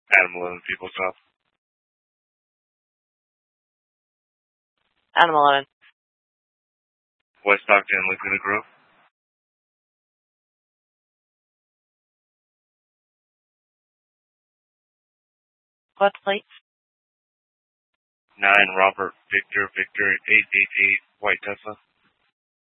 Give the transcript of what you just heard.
Adam 11, People's South. Adam 11. West Stockton, Laguna Grove. What plate? 9 Robert Victor 888 White Tesla.